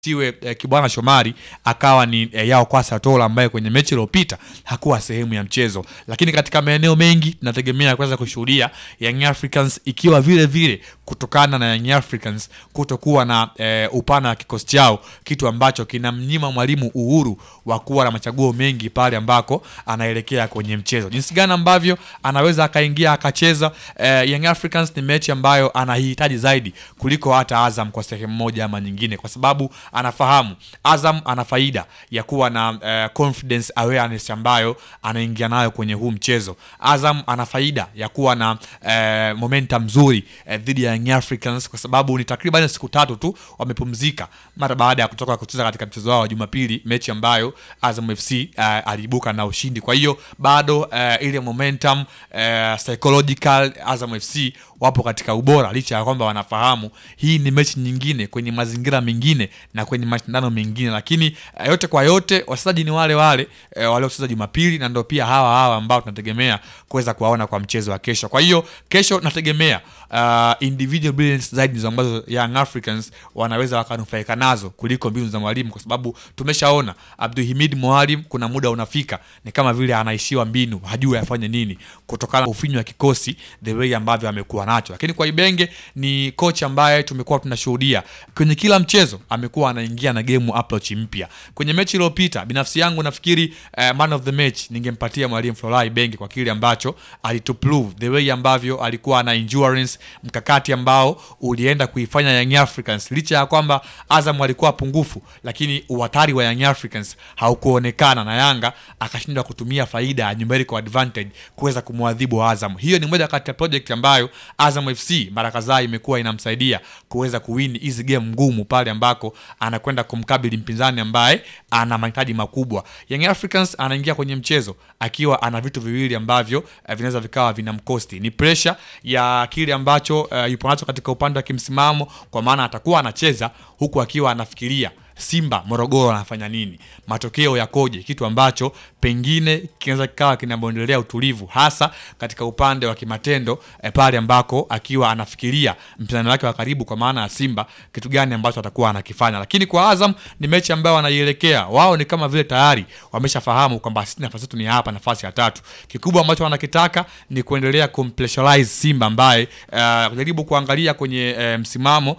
siwe Kibwana Shomari akawa ni Yao Kwasa Tola ambaye kwenye mechi iliyopita hakuwa sehemu ya mchezo. Lakini katika maeneo mengi tunategemea kuweza kushuhudia Young Africans ikiwa vile vile kutokana na Young Africans kutokuwa na upana wa kikosi chao, kitu ambacho kinamnyima mwalimu uhuru wa kuwa na machaguo mengi pale ambako anaelekea kwenye mchezo. Jinsi gani ambavyo anaweza akaingia akacheza, Young Africans ni mechi ambayo anahitaji zaidi kuliko hata Azam kwa sehemu moja ama nyingine, kwa sababu anafahamu Azam ana faida ya kuwa na confidence awareness ambayo anaingia nayo kwenye huu mchezo. Azam ana faida ya kuwa na momentum nzuri dhidi ya Young Africans, kwa sababu ni takriban siku 3 tu wamepumzika mara baada ya kutoka kucheza katika mchezo wao wa Jumapili, mechi ambayo Azam FC aliibuka na ushindi. Kwa hiyo bado ile momentum psychological Azam FC wapo katika ubora, licha ya kwamba wanafahamu hii ni mechi nyingine kwenye mazingira mengine na kwenye mashindano mengine, lakini yote kwa yote wachezaji ni wale wale waliocheza Jumapili, na ndio pia hawa ambao tunategemea kuweza kuwaona kwa mchezo wa kesho. Kwa hiyo kesho nategemea individual brilliance zaidi ambazo Young Africans wanaweza wakanufaika nazo kuliko mbinu za mwalimu, kwa sababu tumeshaona Abdulhamid Mwalimu kuna muda unafika ni kama vile anaishiwa mbinu, hajui afanye nini kutokana na ufinyu wa kikosi the way ambavyo amekuwa nacho. Lakini kwa Ibenge ni coach ambaye tumekuwa tunashuhudia kwenye kila mchezo amekuwa anaingia na game approach mpya. Kwenye mechi iliyopita binafsi yangu nafikiri man of the match ningempatia mwalimu Florent Ibenge kwa kile ambacho alituprove, the way ambavyo alikuwa na endurance, mkakati ambao ulienda kuifanya Young Africans licha ya kwamba Azam walikuwa pungufu, lakini uhatari wa Young Africans haukuonekana na Yanga akashindwa kutumia faida ya numerical advantage kuweza kumwadhibu Azam. Hiyo ni moja kati ya project ambayo Azam FC mara kadhaa imekuwa inamsaidia kuweza kuwin hizi game ngumu pale ambako anakwenda kumkabili mpinzani ambaye ana mahitaji makubwa. Young Africans anaingia kwenye mchezo akiwa ana vitu viwili ambavyo vinaweza vikawa vinamkosti. Ni pressure ya kile ambacho yupo nacho katika upande wa kimsimamo, kwa maana atakuwa anacheza huku akiwa anafikiria Simba Morogoro anafanya nini, matokeo yakoje, kitu ambacho pengine kinaweza kikawa kinabondelea utulivu hasa katika upande wa kimatendo pale ambako akiwa anafikiria mpinzani wake wa karibu kwa maana ya Simba kitu gani ambacho atakuwa anakifanya. Lakini kwa Azam ni mechi ambayo wanaielekea, wao ni kama vile tayari wameshafahamu kwamba sisi nafasi yetu ni hapa, nafasi ya 3. Kikubwa ambacho wanakitaka ni kuendelea kumpressurize Simba ambaye kujaribu kuangalia kwenye msimamo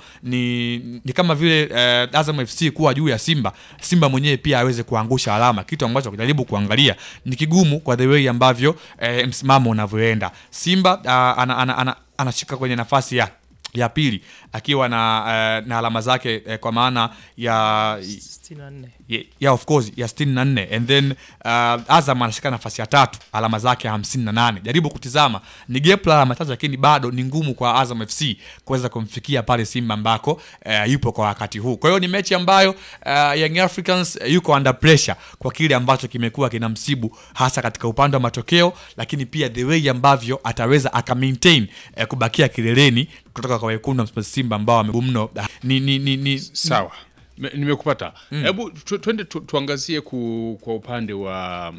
ni kama vile Azam FC kuwa juu ya Simba mwenyewe pia aweze kuangusha alama, kitu ambacho kujaribu kuangalia ni kigumu kwa the way ambavyo msimamo unavyoenda. Simba anashika kwenye nafasi ya pili akiwa na alama zake kwa maana ya 64. Yeah, of course ya 64, and then Azam anashika nafasi ya 3 alama zake 58. Jaribu kutizama ni gap la alama 3, lakini bado ni ngumu kwa Azam FC kuweza kumfikia pale Simba ambako yupo kwa wakati huu. Kwa hiyo ni mechi ambayo Young Africans yuko under pressure kwa kile ambacho kimekuwa kinamsibu hasa katika upande wa matokeo, lakini pia the way ambavyo ataweza aka maintain kubakia kileleni kutoka kwa wekundu wa Simba ambao wamegumno ni sawa. Nimekupata. Hebu twende tuangazie kwa upande wa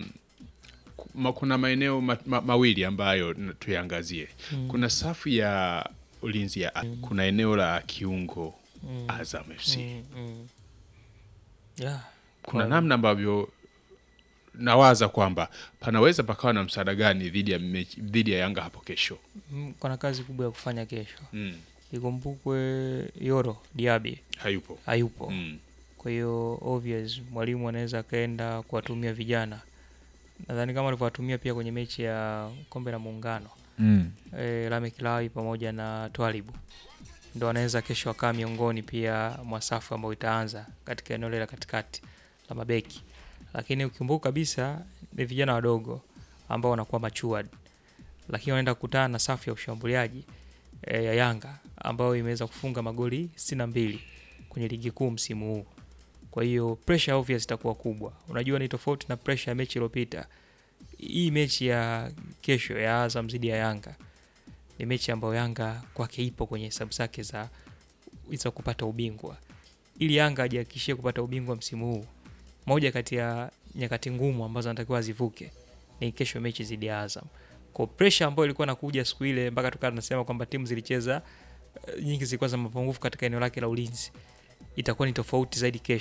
kuna maeneo mawili ambayo tuyaangazie. Kuna safu ya ulinzi ya kuna eneo la kiungo Azam FC. Yeah. Kuna namna ambavyo nawaza kwamba panaweza pakawa na msaada gani dhidi ya Yanga hapo kesho. Kuna kazi kubwa ya kufanya kesho. Ikumbukwe Yoro Diaby hayupo. Kwa hiyo obvious mwalimu anaweza kaenda kuwatumia vijana. Nadhani kama alivyowatumia pia kwenye mechi ya Kombe la Muungano. Lameck Lawi pamoja na Twalibu. Ndio anaweza kesho akaa miongoni pia mwa safu ambayo itaanza katika eneo la katikati la mabeki. Lakini ukikumbuka kabisa ni vijana wadogo ambao wanakuwa matured. Lakini wanaenda kukutana na safu ya ushambuliaji ya Yanga ambao imeweza kufunga magoli 62 kwenye ligi kuu msimu huu. Kwa hiyo pressure obvious itakuwa kubwa. Unajua ni tofauti na pressure ya mechi iliyopita. Hii mechi ya kesho ya Azam dhidi ya Yanga ni mechi ambayo Yanga kwake ipo kwenye hesabu zake za kupata ubingwa. Ili Yanga ajihakikishie kupata ubingwa msimu huu, moja kati ya nyakati ngumu ambazo anatakiwa azivuke ni kesho mechi dhidi ya Azam. Kwa pressure ambayo ilikuwa inakuja siku ile mpaka tukawa tunasema kwamba timu zilicheza nyingi zilikuwa za mapungufu katika eneo lake la ulinzi, itakuwa ni tofauti zaidi kesho.